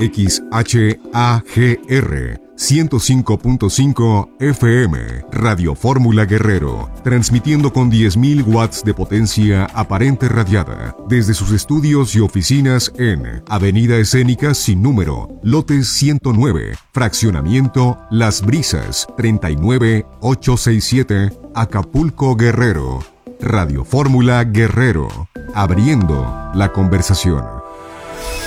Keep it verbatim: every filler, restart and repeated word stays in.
X H A G R ciento cinco punto cinco F M, Radio Fórmula Guerrero, transmitiendo con diez mil watts de potencia aparente radiada, desde sus estudios y oficinas en Avenida Escénica sin número, lotes ciento nueve, fraccionamiento Las Brisas, treinta y nueve mil ochocientos sesenta y siete, Acapulco, Guerrero. Radio Fórmula Guerrero, abriendo la conversación.